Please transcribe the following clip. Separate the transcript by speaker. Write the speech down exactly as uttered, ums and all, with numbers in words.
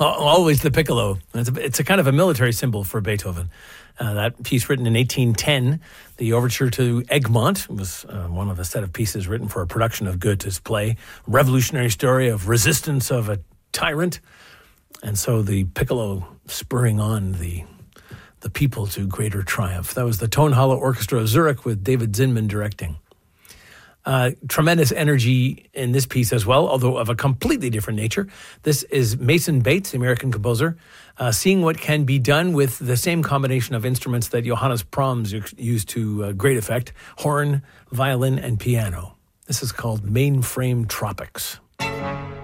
Speaker 1: Always the piccolo. It's a, it's a kind of a military symbol for Beethoven. Uh, that piece written in eighteen ten, the overture to Egmont, was uh, one of a set of pieces written for a production of Goethe's play. Revolutionary story of resistance of a tyrant. And so the piccolo spurring on the the people to greater triumph. That was the Tonhalle Orchestra of Zurich with David Zinman directing. Uh, tremendous energy in this piece as well, although of a completely different nature. This is Mason Bates, the American composer, uh, seeing what can be done with the same combination of instruments that Johannes Brahms used to uh, great effect: horn, violin, and piano. This is called Mainframe Tropics.